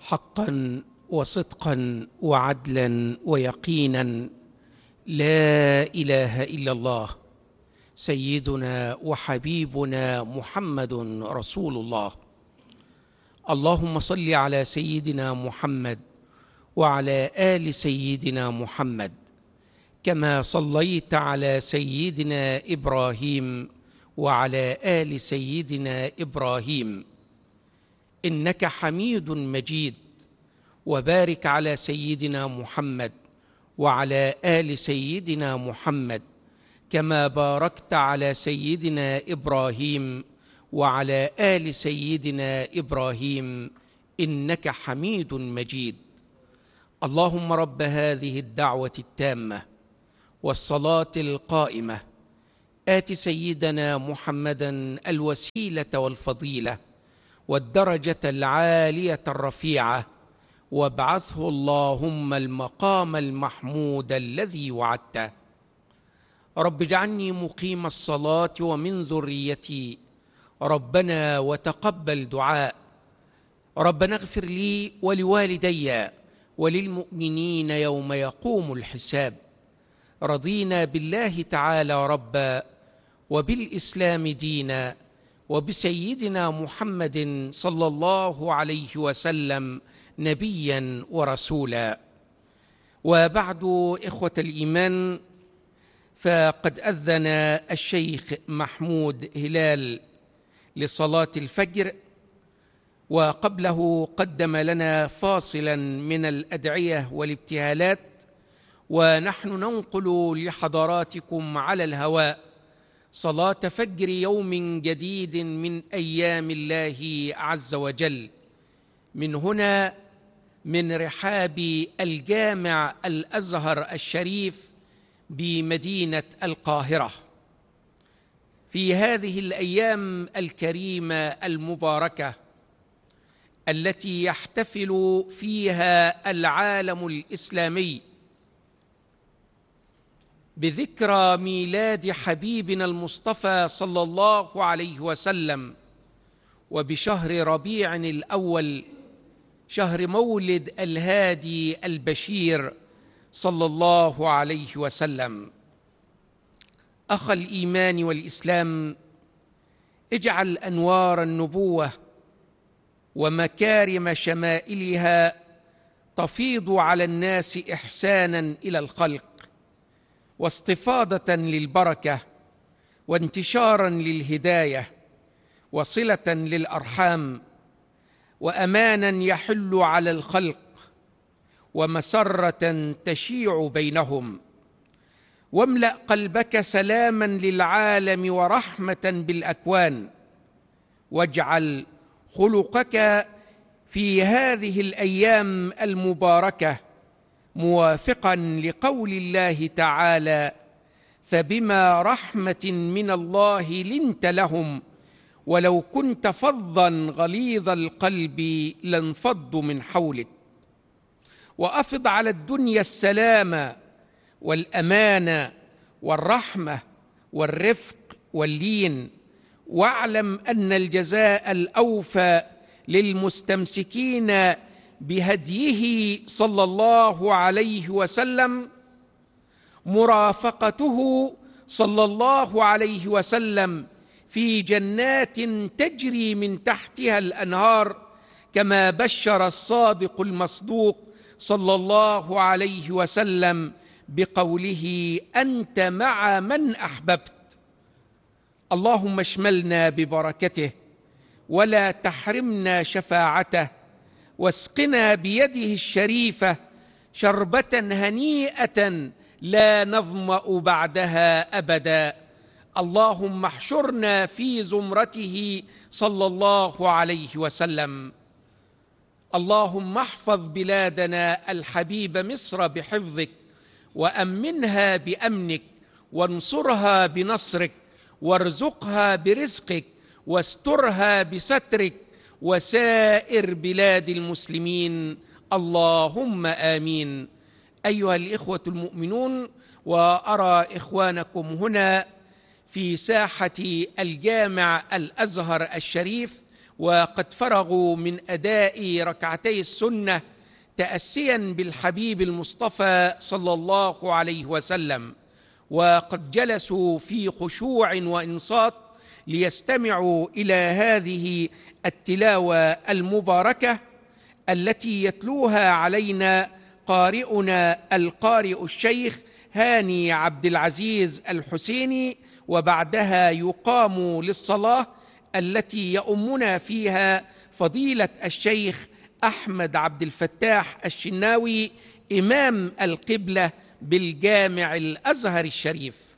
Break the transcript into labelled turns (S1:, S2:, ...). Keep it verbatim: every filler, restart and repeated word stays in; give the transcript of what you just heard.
S1: حقا وصدقا وعدلا ويقينا لا إله إلا الله سيدنا وحبيبنا محمد رسول الله. اللهم صل على سيدنا محمد وعلى آل سيدنا محمد كما صليت على سيدنا إبراهيم وعلى آل سيدنا إبراهيم إنك حميد مجيد. وبارك على سيدنا محمد وعلى آل سيدنا محمد كما باركت على سيدنا إبراهيم وعلى آل سيدنا إبراهيم إنك حميد مجيد. اللهم رب هذه الدعوة التامة والصلاة القائمة آت سيدنا محمدا الوسيلة والفضيلة والدرجة العالية الرفيعة وابعثه اللهم المقام المحمود الذي وعدته. رب اجعلني مقيم الصلاة ومن ذريتي ربنا وتقبل دعاء. ربنا اغفر لي ولوالدي وللمؤمنين يوم يقوم الحساب. رضينا بالله تعالى ربا وبالإسلام دينا وبسيدنا محمد صلى الله عليه وسلم نبيا ورسولا. وبعد إخوة الإيمان، فقد أذن الشيخ محمود هلال لصلاة الفجر، وقبله قدم لنا فاصلا من الأدعية والابتهالات، ونحن ننقل لحضراتكم على الهواء صلاة فجر يوم جديد من أيام الله عز وجل من هنا من رحاب الجامع الأزهر الشريف بمدينة القاهرة في هذه الأيام الكريمة المباركة التي يحتفل فيها العالم الإسلامي بذكرى ميلاد حبيبنا المصطفى صلى الله عليه وسلم، وبشهر ربيع الأول شهر مولد الهادي البشير صلى الله عليه وسلم. أخ الإيمان والإسلام، اجعل أنوار النبوة ومكارم شمائلها تفيض على الناس إحسانا إلى الخلق واستفاضة للبركة وانتشارا للهداية وصلة للأرحام وأمانا يحل على الخلق ومسرة تشيع بينهم. واملأ قلبك سلاما للعالم ورحمة بالأكوان، واجعل خلقك في هذه الأيام المباركة موافقا لقول الله تعالى: فبما رحمة من الله لنت لهم ولو كنت فظا غليظ القلب لانفضوا من حولك. وأفض على الدنيا السلام والأمان والرحمة والرفق واللين، واعلم أن الجزاء الأوفى للمستمسكين بهديه صلى الله عليه وسلم مرافقته صلى الله عليه وسلم في جنات تجري من تحتها الأنهار، كما بشر الصادق المصدوق صلى الله عليه وسلم بقوله: أنت مع من أحببت. اللهم اشملنا ببركته ولا تحرمنا شفاعته، واسقنا بيده الشريفة شربة هنيئة لا نظمأ بعدها أبدا. اللهم احشرنا في زمرته صلى الله عليه وسلم. اللهم احفظ بلادنا الحبيب مصر بحفظك، وأمنها بأمنك، وانصرها بنصرك، وارزقها برزقك، واسترها بسترك، وسائر بلاد المسلمين، اللهم آمين. أيها الإخوة المؤمنون، وأرى إخوانكم هنا في ساحة الجامع الأزهر الشريف، وقد فرغوا من أداء ركعتي السنة تأسيا بالحبيب المصطفى صلى الله عليه وسلم، وقد جلسوا في خشوع وإنصات ليستمعوا إلى هذه التلاوة المباركة التي يتلوها علينا قارئنا القارئ الشيخ هاني عبد العزيز الحسيني، وبعدها يقام للصلاة التي يؤمنا فيها فضيلة الشيخ أحمد عبد الفتاح الشناوي إمام القبلة بالجامع الأزهر الشريف.